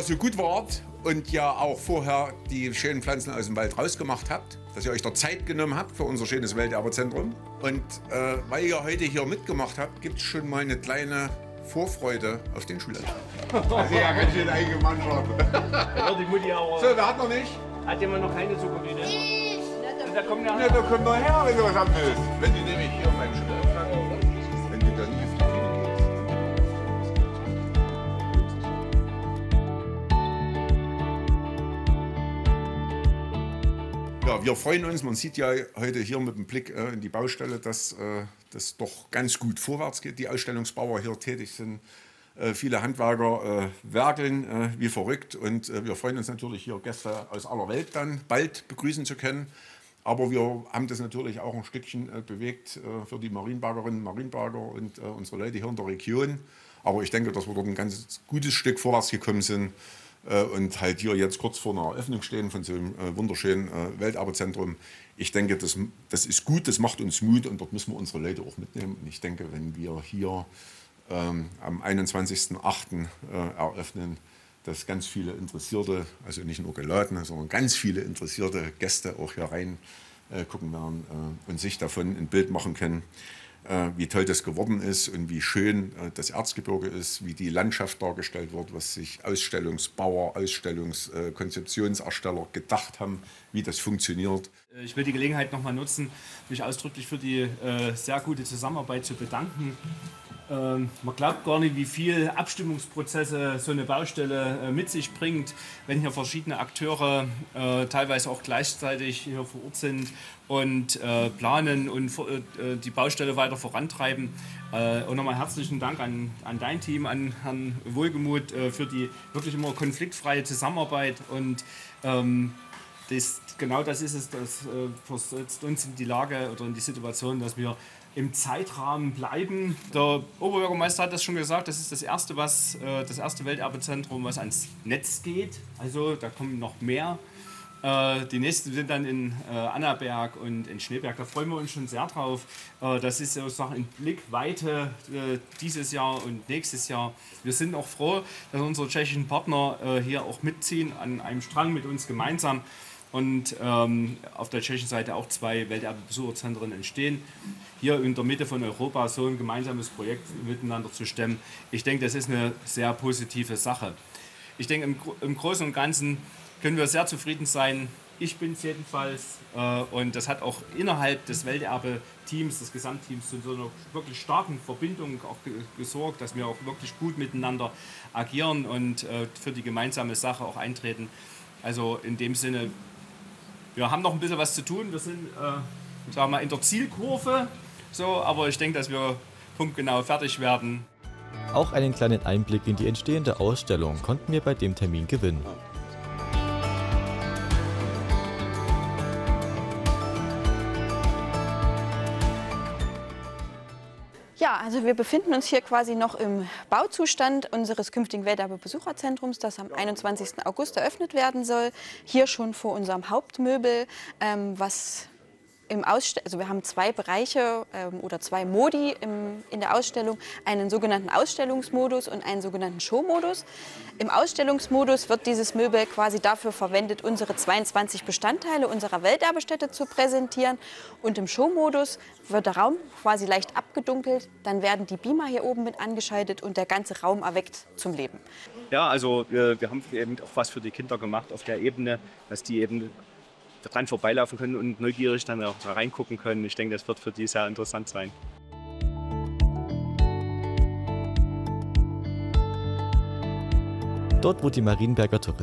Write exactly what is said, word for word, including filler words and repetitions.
so gut wart und ja auch vorher die schönen Pflanzen aus dem Wald rausgemacht habt, dass ihr euch der Zeit genommen habt für unser schönes Welterbezentrum. Und äh, weil ihr heute hier mitgemacht habt, gibt es schon mal eine kleine Vorfreude auf den Schulalltag. Also ja, ganz schön eingemannschaft. Die Mutti aber. So, wer hat noch nicht? Hat jemand noch keine Zuckermühle? Ich! Da kommt Ja, da kommt mal her, wenn du was haben willst. Wenn du nämlich hier beim Schulauftakt, wenn du dann nie auf die Bühne gehst. Ja, wir freuen uns. Man sieht ja heute hier mit dem Blick äh, in die Baustelle, dass äh, das doch ganz gut vorwärts geht. Die Ausstellungsbauer hier tätig sind. Äh, viele Handwerker äh, werkeln äh, wie verrückt. Und äh, wir freuen uns natürlich, hier Gäste aus aller Welt dann bald begrüßen zu können. Aber wir haben das natürlich auch ein Stückchen äh, bewegt äh, für die Marienbergerinnen und Marienberger und äh, unsere Leute hier in der Region. Aber ich denke, dass wir dort ein ganz gutes Stück vorwärts gekommen sind äh, und halt hier jetzt kurz vor einer Eröffnung stehen von so einem äh, wunderschönen äh, Welterbezentrum. Ich denke, das, das ist gut, das macht uns Mut und dort müssen wir unsere Leute auch mitnehmen. Und ich denke, wenn wir hier ähm, am einundzwanzigsten achten äh, eröffnen, dass ganz viele Interessierte, also nicht nur geladene, sondern ganz viele interessierte Gäste auch hier rein äh, gucken werden äh, und sich davon ein Bild machen können, äh, wie toll das geworden ist und wie schön äh, das Erzgebirge ist, wie die Landschaft dargestellt wird, was sich Ausstellungsbauer, Ausstellungskonzeptionsersteller äh, gedacht haben, wie das funktioniert. Ich will die Gelegenheit noch mal nutzen, mich ausdrücklich für die äh, sehr gute Zusammenarbeit zu bedanken. Ähm, man glaubt gar nicht, wie viele Abstimmungsprozesse so eine Baustelle äh, mit sich bringt, wenn hier verschiedene Akteure äh, teilweise auch gleichzeitig hier vor Ort sind und äh, planen und äh, die Baustelle weiter vorantreiben. Äh, und nochmal herzlichen Dank an, an dein Team, an Herrn Wohlgemuth äh, für die wirklich immer konfliktfreie Zusammenarbeit. Und ähm, das, genau das ist es, das äh, versetzt uns in die Lage oder in die Situation, dass wir im Zeitrahmen bleiben. Der Oberbürgermeister hat das schon gesagt, das ist das erste, was, äh, das erste Welterbezentrum, was ans Netz geht. Also da kommen noch mehr. Äh, die nächsten sind dann in äh, Annaberg und in Schneeberg. Da freuen wir uns schon sehr drauf. Äh, das ist sozusagen in Blickweite äh, dieses Jahr und nächstes Jahr. Wir sind auch froh, dass unsere tschechischen Partner äh, hier auch mitziehen, an einem Strang mit uns gemeinsam. Und ähm, auf der tschechischen Seite auch zwei Welterbebesucherzentren entstehen. Hier in der Mitte von Europa so ein gemeinsames Projekt miteinander zu stemmen, ich denke, das ist eine sehr positive Sache. Ich denke, im, im Großen und Ganzen können wir sehr zufrieden sein. Ich bin es jedenfalls. Äh, und das hat auch innerhalb des Welterbe-Teams, des Gesamtteams, zu so einer wirklich starken Verbindung auch ge gesorgt, dass wir auch wirklich gut miteinander agieren und äh, für die gemeinsame Sache auch eintreten. Also in dem Sinne, wir haben noch ein bisschen was zu tun. Wir sind äh, sagen wir mal, in der Zielkurve, so, aber ich denke, dass wir punktgenau fertig werden. Auch einen kleinen Einblick in die entstehende Ausstellung konnten wir bei dem Termin gewinnen. Ja, also wir befinden uns hier quasi noch im Bauzustand unseres künftigen Welterbe-Besucherzentrums, das am einundzwanzigsten August eröffnet werden soll. Hier schon vor unserem Hauptmöbel, ähm, was im Ausstell also wir haben zwei Bereiche ähm, oder zwei Modi im, in der Ausstellung, einen sogenannten Ausstellungsmodus und einen sogenannten Showmodus. Im Ausstellungsmodus wird dieses Möbel quasi dafür verwendet, unsere zweiundzwanzig Bestandteile unserer Welterbestätte zu präsentieren. Und im Showmodus wird der Raum quasi leicht abgedunkelt, dann werden die Beamer hier oben mit angeschaltet und der ganze Raum erweckt zum Leben. Ja, also wir, wir haben eben auch was für die Kinder gemacht auf der Ebene, dass die eben dran vorbeilaufen können und neugierig dann auch da reingucken können. Ich denke, das wird für die sehr interessant sein. Dort, wo die Marienberger Tourismus